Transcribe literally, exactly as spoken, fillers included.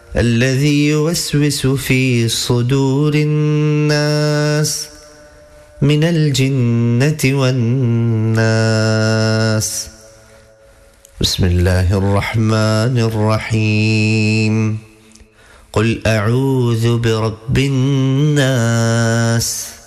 الذي يوسوس في صدور الناس من الجنة والناس. بسم الله الرحمن الرحيم. قل أعوذ برب الناس